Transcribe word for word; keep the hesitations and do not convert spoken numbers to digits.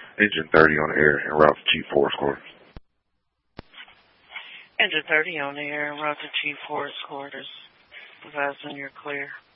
Engine thirty on the air en route to Chief Force quarters. Engine thirty on the air en route to Chief Force quarters. Advising you're clear.